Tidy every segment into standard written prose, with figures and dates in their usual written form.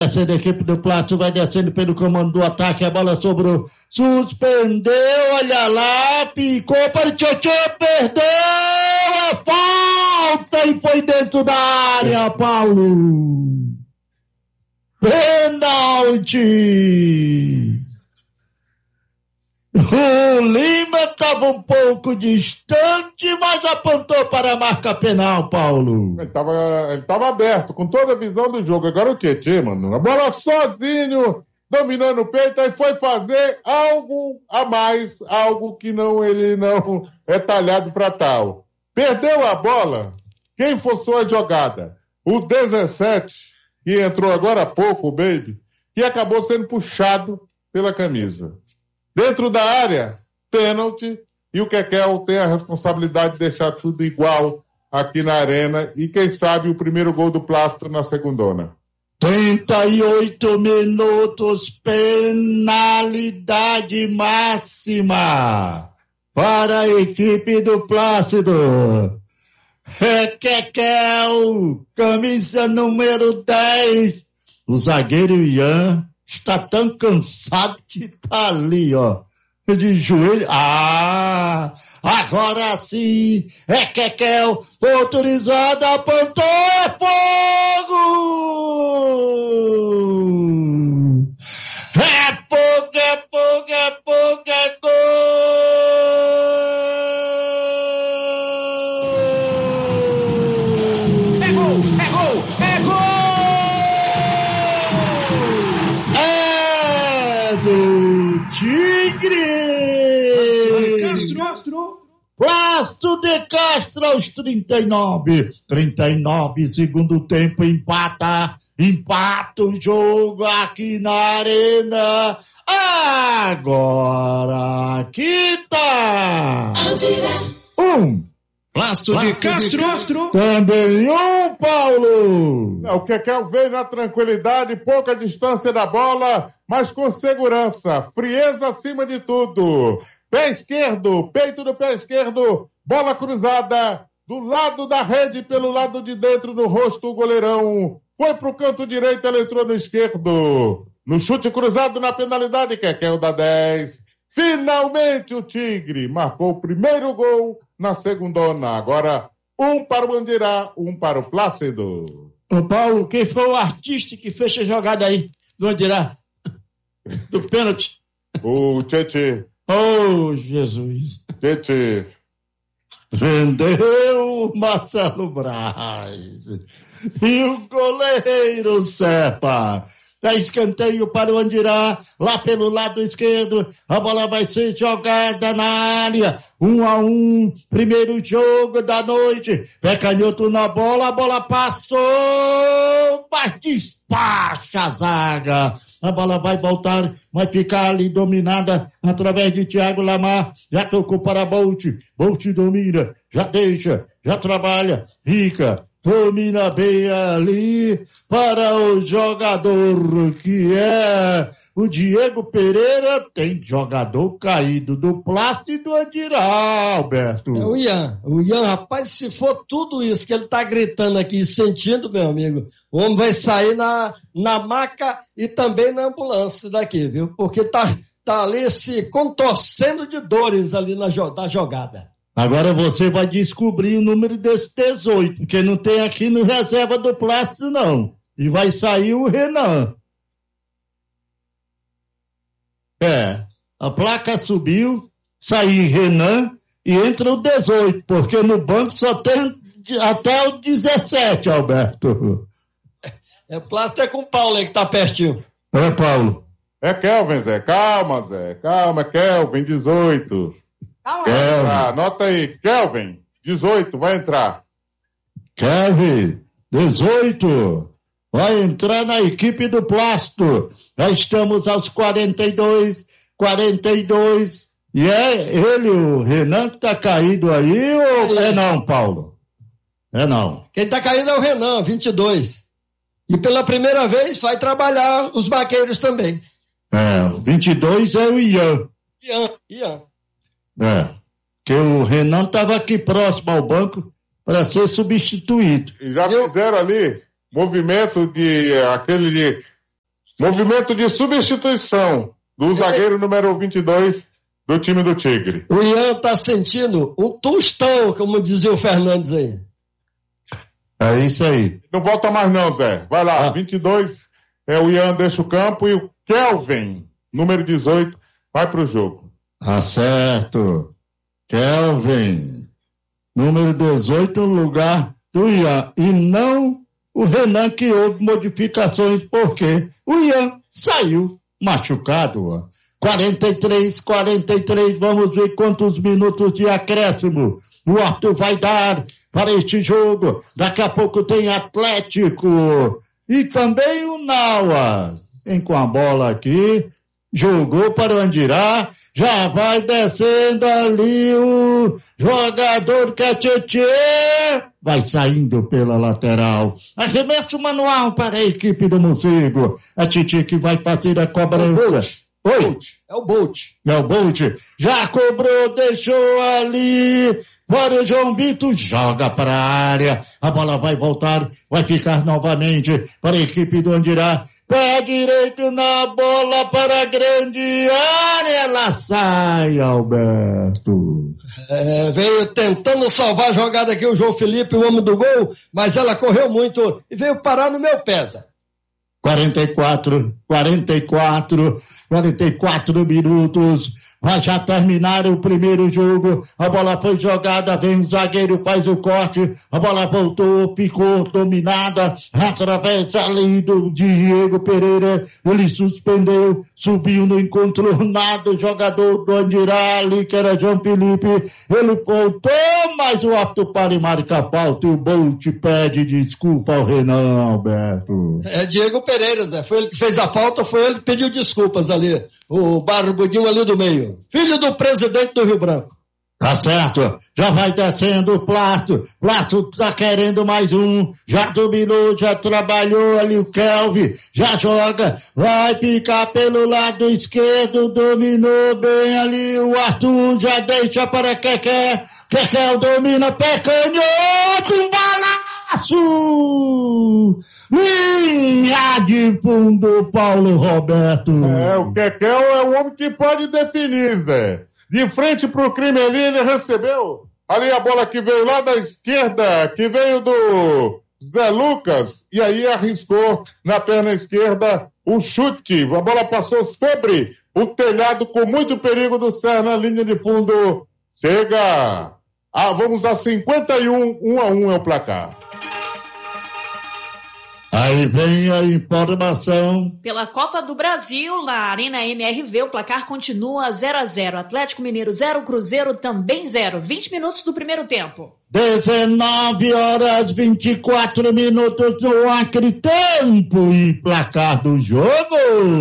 descendo, a equipe do Plástico vai descendo pelo comando do ataque, a bola sobrou, suspendeu, olha lá, picou para o Tchotchô, perdeu a falta e foi dentro da área, Paulo. Pênalti. O Lima estava um pouco distante, mas apontou para a marca penal, Paulo. Ele tava aberto, com toda a visão do jogo. Agora o que, mano? A bola sozinho, dominando o peito, aí foi fazer algo a mais, algo que ele não é talhado para tal. Perdeu a bola, quem forçou a jogada? O 17, que entrou agora há pouco, o Baby, que acabou sendo puxado pela camisa. Dentro da área, pênalti, e o Kekel tem a responsabilidade de deixar tudo igual aqui na arena, e quem sabe o primeiro gol do Plástico na segundona. 38 minutos, penalidade máxima para a equipe do Plácido. Kekel, camisa número 10, o zagueiro Ian está tão cansado que tá ali, ó, de joelho. Agora sim, é Kekel, autorizado, apontou, é fogo! É fogo, é fogo, é fogo, é gol! É gol, é gol, é gol! Do Tigre! Plástico de Castro aos 39, segundo tempo, empata o jogo aqui na arena. Agora aqui tá Plástico de Castro. Também Paulo. O Kekel veio na tranquilidade, pouca distância da bola, mas com segurança, frieza acima de tudo. Pé esquerdo, peito do pé esquerdo, bola cruzada, do lado da rede, pelo lado de dentro, no rosto do goleirão. Foi pro canto direito, ele entrou no esquerdo. No chute cruzado na penalidade, Kekel da 10. Finalmente o Tigre marcou o primeiro gol na segundona. Agora, um para o Andirá, um para o Plácido. Ô Paulo, quem foi o artista que fez a jogada aí do Andirá? Do pênalti? O Tchê. Oh, Jesus. Tchê. Vendeu Marcelo Braz. E o goleiro Cepa. Dá escanteio para o Andirá, lá pelo lado esquerdo, a bola vai ser jogada na área, 1-1, primeiro jogo da noite, pé canhoto na bola, a bola passou, mas despacha a zaga, a bola vai voltar, vai ficar ali dominada através de Thiago Lamar, já tocou para Bolt domina, já deixa, já trabalha, Rica, domina bem ali para o jogador que é o Diego Pereira. Tem jogador caído do Plástico e do Andirá, Alberto. É o Ian, rapaz, se for tudo isso que ele tá gritando aqui, sentindo, meu amigo, o homem vai sair na maca e também na ambulância daqui, viu? Porque tá ali se contorcendo de dores ali da jogada. Agora você vai descobrir o número desse 18, porque não tem aqui no reserva do Plástico, não. E vai sair o Renan. A placa subiu, saiu Renan e entra o 18, porque no banco só tem até o 17, Alberto. O Plástico é com o Paulo aí que tá pertinho. É, Paulo. É Kelvin, Zé. Calma, Zé. Calma, Kelvin, 18. Anota aí, Kelvin, 18, vai entrar. Kelvin, 18, vai entrar na equipe do Plástico. Já estamos aos 42, e é ele, o Renan, que tá caído aí, ou é não, Paulo? É não. Quem tá caído é o Renan, 22. E pela primeira vez vai trabalhar os vaqueiros também. 22 é o Ian. Ian. Que o Renan estava aqui próximo ao banco para ser substituído. E já fizeram ali movimento de aquele Movimento de substituição do zagueiro número 22 do time do Tigre. O Ian tá sentindo um tostão, como dizia o Fernandes aí. É isso aí. Não volta mais não, Zé. Vai lá, 22 o Ian deixa o campo e o Kelvin, número 18, vai pro jogo. Acerto. Kelvin, número 18, no lugar do Ian. E não o Renan, que houve modificações, porque o Ian saiu machucado. 43, vamos ver quantos minutos de acréscimo o Arthur vai dar para este jogo. Daqui a pouco tem Atlético e também o Naua. Vem com a bola aqui, jogou para o Andirá, já vai descendo ali o jogador que é Tietê, vai saindo pela lateral. Arremesso manual para a equipe do Morcego. A Tietê que vai fazer a cobrança. Oi? É o Bolt. É o Bolt. Já cobrou, deixou ali para o João Vitor, joga para a área. A bola vai voltar, vai ficar novamente para a equipe do Andirá. Pé direito na bola para a grande área. Ela sai, Alberto. Veio tentando salvar a jogada aqui o João Felipe, o homem do gol, mas ela correu muito e veio parar no meu pesa. 44 minutos. Vai já terminar o primeiro jogo. A bola foi jogada, vem o zagueiro, faz o corte. A bola voltou, ficou dominada. Através ali do Diego Pereira. Ele suspendeu, subiu, não encontrou nada. O jogador do Andirá ali, que era João Felipe. Ele voltou, mas o árbitro para e marca a falta. E o Bolt pede desculpa ao Renan, Alberto. É Diego Pereira, Zé. Foi ele que fez a falta, foi ele que pediu desculpas ali. O barbudinho ali do meio. Filho do presidente do Rio Branco. Tá certo, já vai descendo o Plato tá querendo mais um, já dominou, já trabalhou ali o Kelvin, já joga, vai picar pelo lado esquerdo, dominou bem ali o Arthur, já deixa para Keké domina, pé canhoto, um balaço! Linha de fundo, Paulo Roberto. O Keké é o homem que pode definir, Zé. De frente pro crime ali, ele recebeu ali a bola que veio lá da esquerda, que veio do Zé Lucas, e aí arriscou na perna esquerda o chute. A bola passou sobre o telhado com muito perigo do Serra na linha de fundo. Chega. Vamos a 51, 1-1 é o placar. Aí vem a informação. Pela Copa do Brasil, na Arena MRV, o placar continua 0-0. Atlético Mineiro 0, Cruzeiro também 0. 20 minutos do primeiro tempo. 19h24 no Acre, tempo e placar do jogo.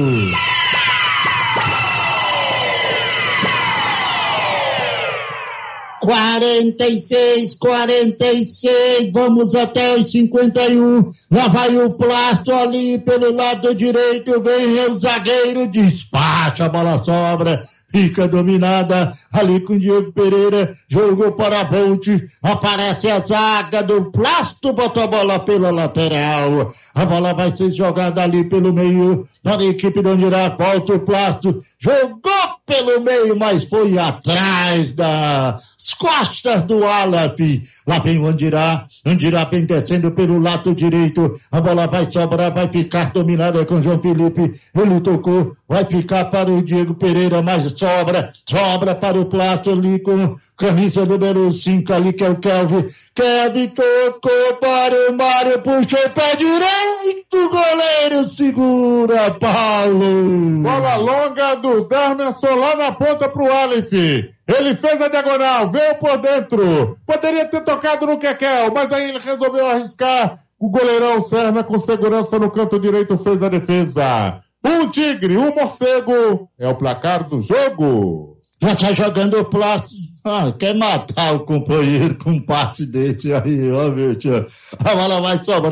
46, vamos até os 51, lá vai o Plástico ali pelo lado direito, vem o zagueiro, despacha, a bola sobra, fica dominada ali com o Diego Pereira, jogou para a Bolt, aparece a zaga do Plástico, botou a bola pela lateral, a bola vai ser jogada ali pelo meio, para a equipe do Andirá, volta o Plástico, jogou pelo meio, mas foi atrás das costas do Aleph. Lá vem o Andirá vem descendo pelo lado direito, a bola vai sobrar, vai ficar dominada com o João Felipe, ele tocou, vai ficar para o Diego Pereira, mas sobra para o Plástico ali com camisa número 5 ali, que é o Kelvin tocou para o Mário, puxou o pé direito, o goleiro segura, Paulo. Bola longa do Darmerson lá na ponta pro Aleph. Ele fez a diagonal, veio por dentro. Poderia ter tocado no Kekel, mas aí ele resolveu arriscar. O goleirão Serna com segurança no canto direito fez a defesa. Um Tigre, um Morcego. É o placar do jogo. Já está jogando o Plástico. Quer matar o companheiro com um passe desse aí, ó, meu tio. A bola vai sobrar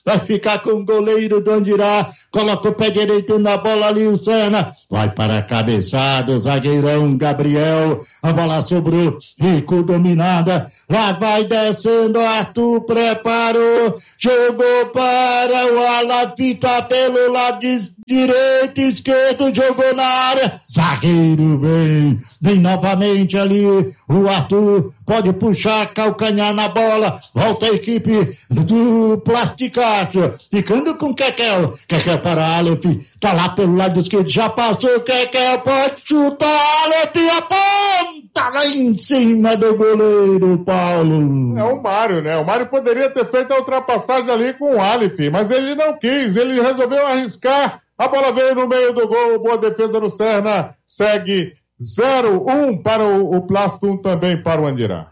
vai ficar com o goleiro do Andirá, coloca o pé direito na bola ali, o Serna, vai para a cabeçada, o zagueirão Gabriel, a bola sobrou, Rico dominada, lá vai descendo, Arthur preparou, jogou para o Alapita pelo lado direito, esquerdo, jogou na área, zagueiro vem novamente ali, o Arthur pode puxar, calcanhar na bola, volta a equipe do Plasticato, ficando com Kekel para Aleph, tá lá pelo lado esquerdo, já passou, Kekel pode chutar, Aleph aponta lá em cima do goleiro, Paulo. É o Mário, né? O Mário poderia ter feito a ultrapassagem ali com o Aleph, mas ele não quis, ele resolveu arriscar, a bola veio no meio do gol, boa defesa do Serna, segue 0-1 para o Plástico, 1 também para o Andirá.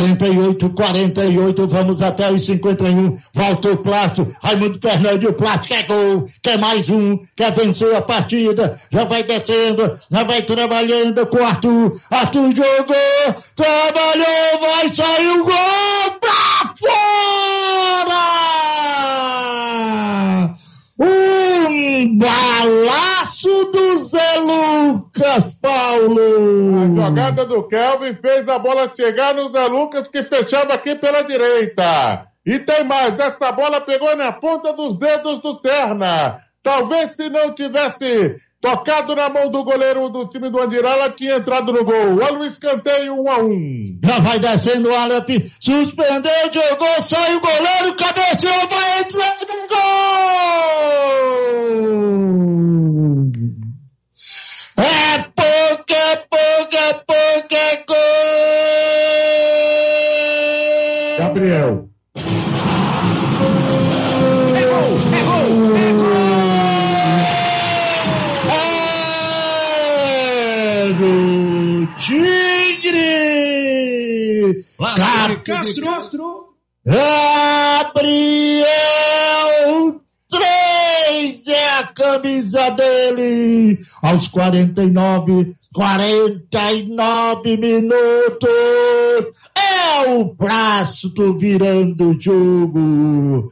48, vamos até os 51, volta o Plástico, Raimundo Fernandes, o Plástico quer gol, quer mais um, quer vencer a partida, já vai descendo, já vai trabalhando com o Arthur jogou, trabalhou, vai sair o gol, pra fora! Um balaço do Zé Lucas, Paulo. A jogada do Kelvin fez a bola chegar no Zé Lucas, que fechava aqui pela direita. E tem mais, essa bola pegou na ponta dos dedos do Serna. Talvez se não tivesse tocado na mão do goleiro do time do Andirá, ela tinha entrado no gol. Olha o escanteio, 1-1. Já vai descendo o Aleph, suspendeu, jogou, saiu o goleiro, cabeceou, vai entrar no gol! É pouco, gol! Gabriel. Tigre! Castro! Gabriel 3 é a camisa dele! Aos 49 minutos! É o Plástico virando o jogo!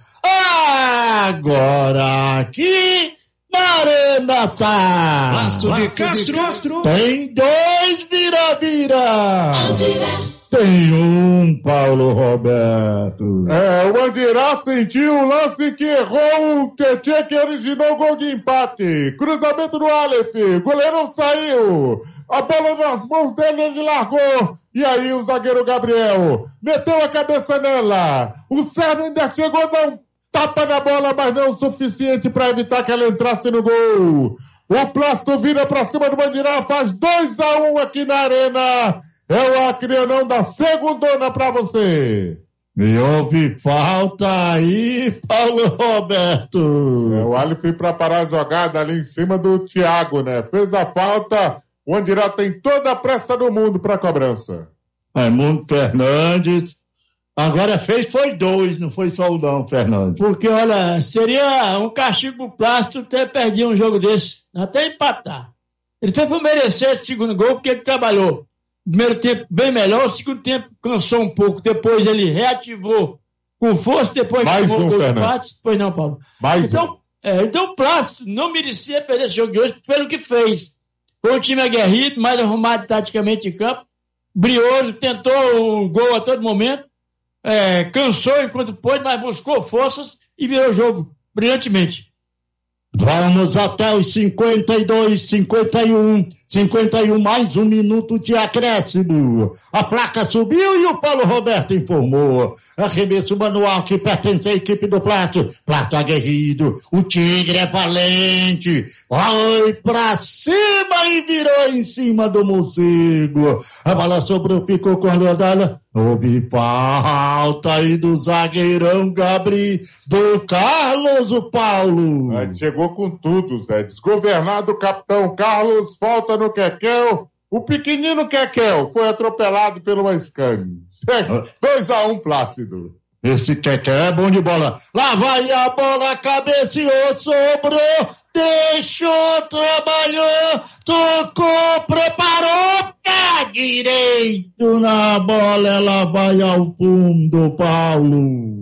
Agora aqui na Arena tá! Plástico de Castro! Tem 2 vira-vira! Tem um, Paulo Roberto. O Andirá sentiu o lance que errou o Tietê, que originou o gol de empate. Cruzamento do Aleph, goleiro saiu. A bola nas mãos dele, ele largou. E aí o zagueiro Gabriel meteu a cabeça nela. O Serna ainda chegou a dar um tapa na bola, mas não o suficiente para evitar que ela entrasse no gol. O Plástico vira para cima do Andirá, faz 2-1 aqui na Arena. É o Acreonão da segundona pra você. E houve falta aí, Paulo Roberto. O Aleph foi pra parar a jogada ali em cima do Thiago, né? Fez a falta, o Andirá tem toda a pressa do mundo pra cobrança. Raimundo Fernandes. Agora foi 2, não foi só o não, Fernandes. Porque, olha, seria um castigo Plástico ter perdido um jogo desse. Até empatar. Ele fez por merecer esse segundo gol, porque ele trabalhou. Primeiro tempo bem melhor, o segundo tempo cansou um pouco, depois ele reativou com força, depois tomou o gol de empate. Pois não, Paulo. Então o Plástico não merecia perder esse jogo de hoje pelo que fez. Foi um time aguerrido, mais arrumado taticamente em campo, brioso, tentou o gol a todo momento, cansou enquanto pôde, mas buscou forças e virou o jogo brilhantemente. Vamos até os 52, 51, mais 1 minuto de acréscimo. A placa subiu e o Paulo Roberto informou. Arremesso manual que pertence à equipe do Plástico. Plástico aguerrido, o Tigre é valente. Vai pra cima e virou em cima do morcego. A bola sobrou, ficou com a rodada. Houve falta aí do zagueirão Gabriel, do Carlos, o Paulo. Chegou com tudo, Zé. Desgovernado o capitão Carlos, falta no Kekel. O pequenino Kekel foi atropelado pelo Maiscani. 2-1, Plácido. Esse Kekel é bom de bola. Lá vai a bola, cabeceou, sobrou, deixou, trabalhou, tocou, preparou, pé direito na bola, ela vai ao fundo, Paulo.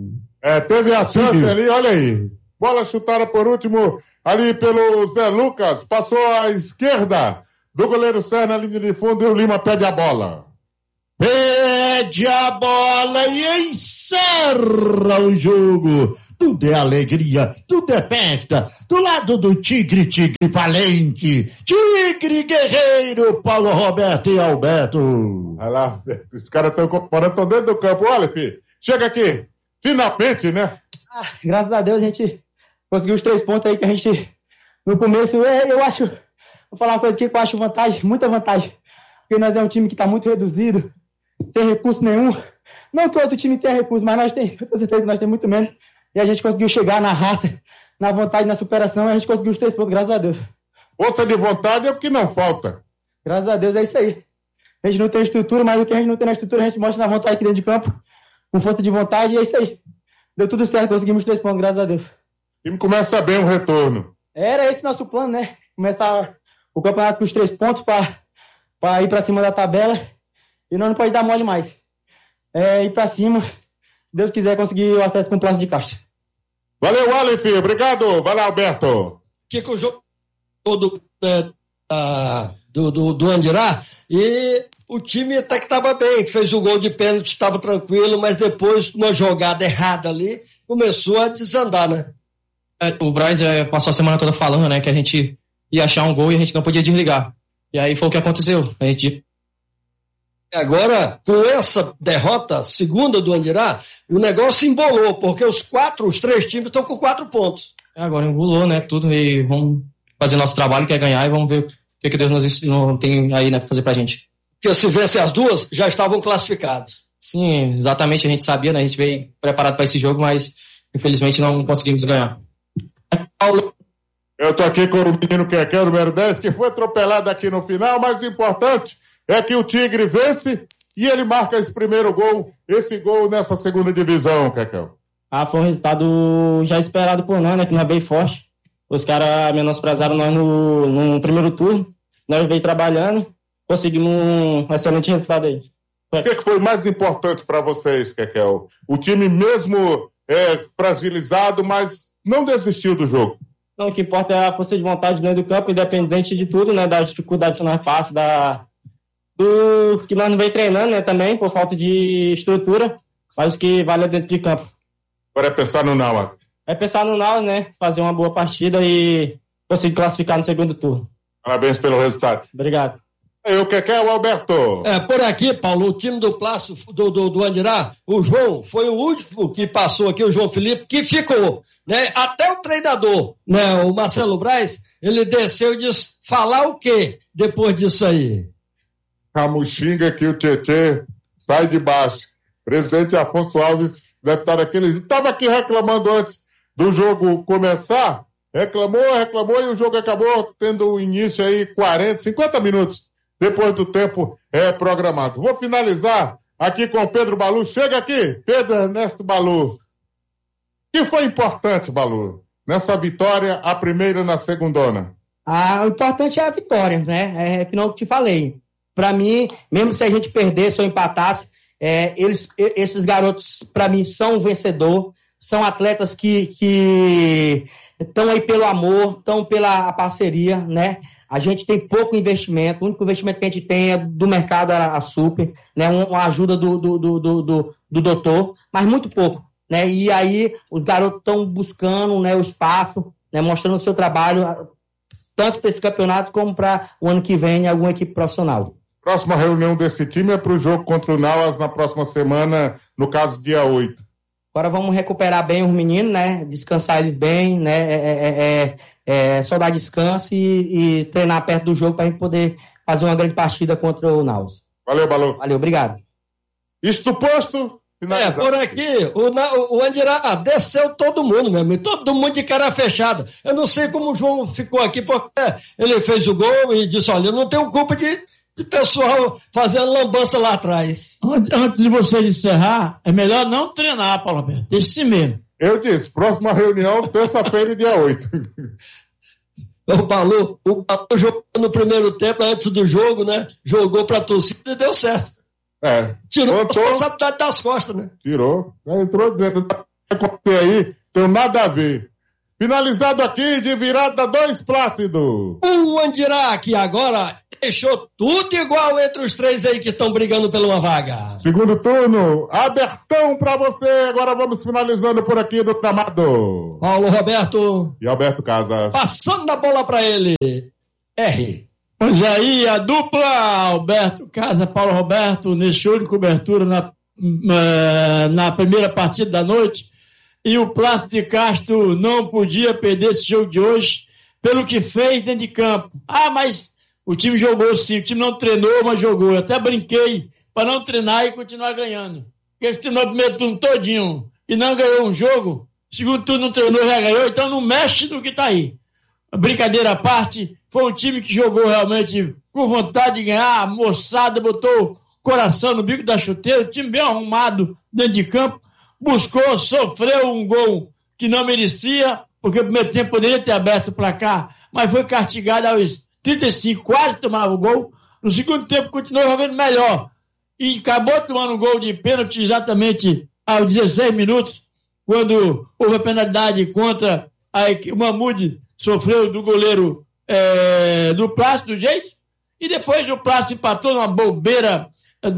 Teve a chance ali, olha aí. Bola chutada por último ali pelo Zé Lucas. Passou à esquerda do goleiro Sérgio na linha de fundo e o Lima pede a bola. Pede a bola e encerra o jogo. Tudo é alegria, tudo é festa. Do lado do Tigre valente, Tigre guerreiro, Paulo Roberto e Alberto. Olha lá, os caras estão comparando, estão dentro do campo. Olha, filho, chega aqui. Finalmente, né? Graças a Deus a gente conseguiu os 3 pontos aí que a gente, no começo, eu acho, vou falar uma coisa aqui que eu acho vantagem, muita vantagem. Porque nós é um time que está muito reduzido, não tem recurso nenhum. Não que o outro time tenha recurso, mas eu tenho certeza que nós temos muito menos. E a gente conseguiu chegar na raça, na vontade, na superação, e a gente conseguiu os 3 pontos, graças a Deus. Força de vontade é o que não falta. Graças a Deus, é isso aí. A gente não tem estrutura, mas o que a gente não tem na estrutura, a gente mostra na vontade aqui dentro de campo, com força de vontade, e é isso aí. Deu tudo certo, conseguimos 3 pontos, graças a Deus. O time começa bem o retorno. Era esse nosso plano, né? Começar o campeonato com os 3 pontos para ir para cima da tabela, e nós não pode dar mole mais. Ir para cima, se Deus quiser, conseguir o acesso com o Plástico de Caixa. Valeu, Aleph, obrigado. Vai lá, Alberto. Que o jogo todo do Andirá, e o time até que estava bem, fez o gol de pênalti, estava tranquilo, mas depois, uma jogada errada ali, começou a desandar, né? O Braz passou a semana toda falando, né, que a gente ia achar um gol e a gente não podia desligar. E aí foi o que aconteceu. A gente... Agora, com essa derrota, segunda do Andirá, o negócio embolou, porque os 3 times estão com 4 pontos. Agora embolou, né, tudo, e vamos fazer nosso trabalho, que é ganhar, e vamos ver o que Deus nos ensinou, tem aí, né, pra fazer pra gente. Porque se vence as duas, já estavam classificados. Sim, exatamente, a gente sabia, né, a gente veio preparado para esse jogo, mas infelizmente não conseguimos ganhar. Eu tô aqui com o menino Keké, número 10, que foi atropelado aqui no final, mas o importante é que o Tigre vence e ele marca esse primeiro gol, esse gol nessa segunda divisão, Keké. Foi um resultado já esperado por nós, né, que nós é bem forte. Os caras menosprezaram nós no primeiro turno, nós veio trabalhando, conseguimos um excelente resultado aí. O que foi mais importante para vocês, Keké? O time mesmo fragilizado, mas não desistiu do jogo. Não, o que importa é a força de vontade dentro do campo, independente de tudo, né, da dificuldade que nós passamos, do que nós não vem treinando, né, também, por falta de estrutura, mas o que vale é dentro de campo. Agora é pensar no Nauas. É pensar no Nauas, né, fazer uma boa partida e conseguir classificar no segundo turno. Parabéns pelo resultado. Obrigado. O que é o Alberto? Por aqui, Paulo, o time do Plástico do Andirá, o João, foi o último que passou aqui, o João Felipe, que ficou, né? Até o treinador, né? O Marcelo Braz, ele desceu e disse, falar o quê depois disso aí? A muxinga que o Tietê sai de baixo. Presidente Afonso Alves deve estar aquele... Estava aqui reclamando antes do jogo começar, reclamou e o jogo acabou tendo um início aí 40, 50 minutos depois do tempo programado. Vou finalizar aqui com o Pedro Balu. Chega aqui, Pedro Ernesto Balu. O que foi importante, Balu, nessa vitória, a primeira na segundona? O importante é a vitória, né? É que não eu te falei. Para mim, mesmo se a gente perdesse ou empatasse, esses garotos, para mim, são um vencedor, são atletas que estão aí pelo amor, estão pela parceria, né? A gente tem pouco investimento, o único investimento que a gente tem é do mercado a Super, né? Uma ajuda do doutor, mas muito pouco, né? E aí os garotos estão buscando, né, o espaço, né, mostrando o seu trabalho, tanto para esse campeonato como para o ano que vem em alguma equipe profissional. Próxima reunião desse time é para o jogo contra o Nauas na próxima semana, no caso dia 8. Agora vamos recuperar bem os meninos, né? Descansar eles bem, né? Só dar descanso e treinar perto do jogo para a gente poder fazer uma grande partida contra o Nauas. Valeu, Balu. Valeu, obrigado. Isto posto... Por aqui, o Andirá desceu todo mundo mesmo, todo mundo de cara fechada. Eu não sei como o João ficou aqui, porque ele fez o gol e disse, olha, eu não tenho culpa de pessoal fazendo lambança lá atrás. Antes de você encerrar, é melhor não treinar, Paulo Alberto. Deixa assim mesmo. Eu disse, próxima reunião, terça-feira, dia 8. O Balu jogou no primeiro tempo, antes do jogo, né? Jogou pra torcida e deu certo. Tirou a responsabilidade das costas, né? Tirou. Entrou dentro. acontecer aí, tem nada a ver. Finalizado aqui de virada 2 Plácido. O Andirá, que agora deixou tudo igual entre os três aí que estão brigando por uma vaga. Segundo turno, abertão pra você. Agora vamos finalizando por aqui do gramado. Paulo Roberto. E Alberto Casas. Passando a bola pra ele. R. Pois aí, a dupla Alberto Casa, Paulo Roberto, nesse show de cobertura na primeira partida da noite. E o Plácido de Castro não podia perder esse jogo de hoje pelo que fez dentro de campo. Ah, mas o time jogou sim, o time não treinou, mas jogou. Eu até brinquei para não treinar e continuar ganhando. Porque ele treinou o primeiro turno todinho e não ganhou um jogo, o segundo turno não treinou e já ganhou, então não mexe no que tá aí. Brincadeira à parte, foi um time que jogou realmente com vontade de ganhar, a moçada botou coração no bico da chuteira, o time bem arrumado dentro de campo, buscou, sofreu um gol que não merecia, porque o primeiro tempo poderia ter aberto o placar, mas foi castigado aos 35, quase tomava o gol. No segundo tempo continuou jogando melhor e acabou tomando um gol de pênalti exatamente aos 16 minutos, quando houve a penalidade contra o Mahmoud, sofreu do goleiro do Plácido, do Geis, e depois o Plácido empatou numa bobeira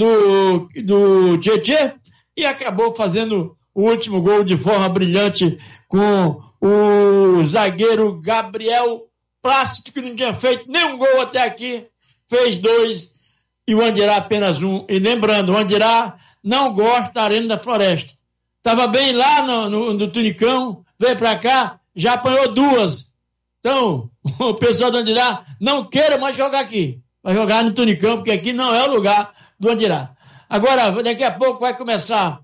do Tietê e acabou fazendo o último gol de forma brilhante com o zagueiro Gabriel Plácido, que não tinha feito nenhum gol até aqui, fez 2 e o Andirá apenas 1. E lembrando, o Andirá não gosta da Arena da Floresta. Estava bem lá no Tunicão, veio para cá, já apanhou 2. Então, o pessoal do Andirá não queira mais jogar aqui. Vai jogar no Tunicão, porque aqui não é o lugar do Andirá. Agora, daqui a pouco vai começar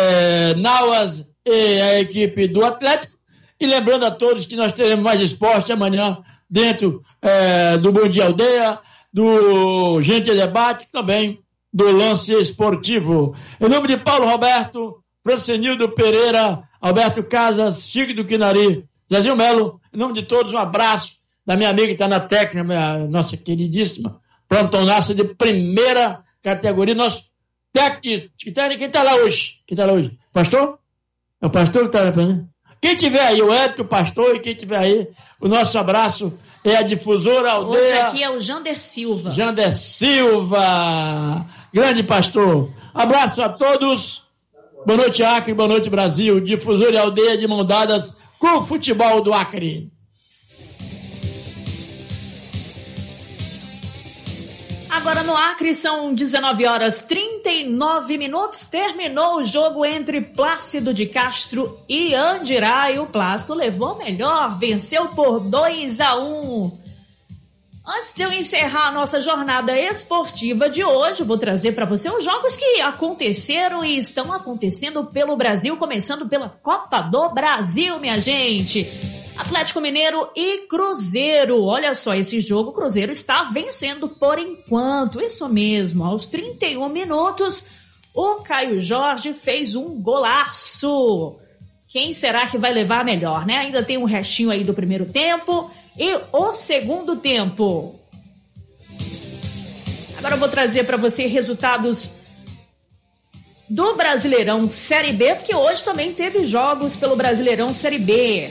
Nauas e a equipe do Atlético. E lembrando a todos que nós teremos mais esporte amanhã dentro do Bom Dia Aldeia, do Gente Debate, também do Lance Esportivo. Em nome de Paulo Roberto, Francenildo Pereira, Alberto Casas, Chico do Quinari, Zezinho Melo, em nome de todos, um abraço da minha amiga que está na técnica, nossa queridíssima plantonaça de primeira categoria, nosso técnico, quem está lá hoje? Pastor? É o pastor que está lá, né? Quem tiver aí, o Edson, o pastor, e quem tiver aí, o nosso abraço é a Difusora Aldeia. Hoje aqui é o Jander Silva. Jander Silva, grande pastor. Abraço a todos. Boa noite, Acre, boa noite, Brasil. Difusora Aldeia de mão dadas com o futebol do Acre. Agora no Acre são 19h39. Terminou o jogo entre Plácido de Castro e Andirá e o Plácido levou melhor, venceu por 2-1. Antes de eu encerrar a nossa jornada esportiva de hoje, eu vou trazer para você os jogos que aconteceram e estão acontecendo pelo Brasil, começando pela Copa do Brasil, minha gente. Atlético Mineiro e Cruzeiro. Olha só, esse jogo o Cruzeiro está vencendo por enquanto. Isso mesmo, aos 31 minutos, o Caio Jorge fez um golaço. Quem será que vai levar melhor, né? Ainda tem um restinho aí do primeiro tempo e o segundo tempo. Agora eu vou trazer para você resultados do Brasileirão Série B, porque hoje também teve jogos pelo Brasileirão Série B.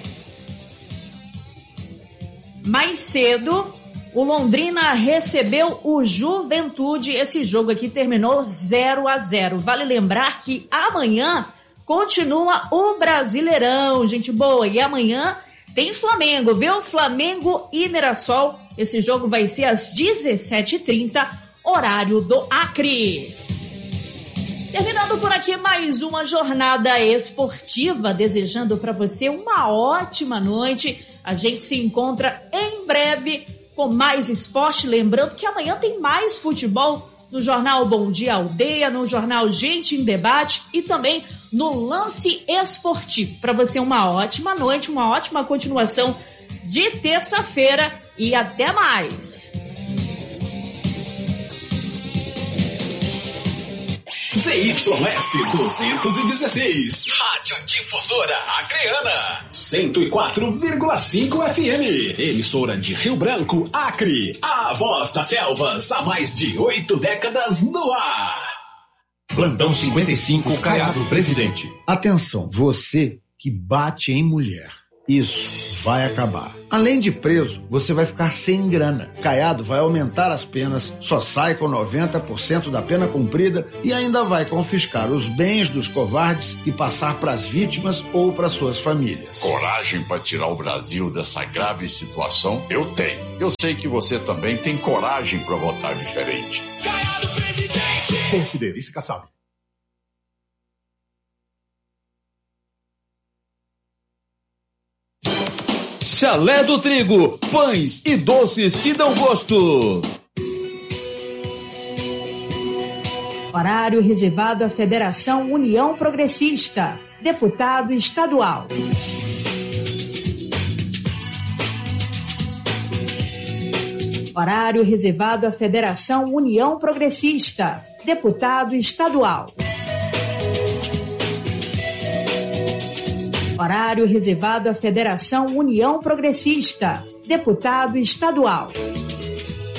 Mais cedo, o Londrina recebeu o Juventude. Esse jogo aqui terminou 0-0. Vale lembrar que amanhã continua o Brasileirão, gente boa. E amanhã tem Flamengo, viu? Flamengo e Mirassol. Esse jogo vai ser às 17h30, horário do Acre. Terminando por aqui mais uma jornada esportiva, desejando para você uma ótima noite. A gente se encontra em breve com mais esporte. Lembrando que amanhã tem mais futebol no Jornal Bom Dia Aldeia, no Jornal Gente em Debate e também no Lance Esportivo. Para você uma ótima noite, uma ótima continuação de terça-feira e até mais. ZYS 216, Rádio Difusora Acreana, 104,5 FM, emissora de Rio Branco, Acre, a voz das selvas, há mais de 8 décadas no ar. Plantão 55, Caiado Presidente. Atenção, você que bate em mulher. Isso vai acabar. Além de preso, você vai ficar sem grana. Caiado vai aumentar as penas, só sai com 90% da pena cumprida e ainda vai confiscar os bens dos covardes e passar para as vítimas ou para suas famílias. Coragem para tirar o Brasil dessa grave situação? Eu tenho. Eu sei que você também tem coragem para votar diferente. Caiado Presidente! PSD, vice-Kassab. Chalé do Trigo, pães e doces que dão gosto. Horário reservado à Federação União Progressista. Deputado estadual. Horário reservado à Federação União Progressista. Deputado estadual. Horário reservado à Federação União Progressista. Deputado estadual.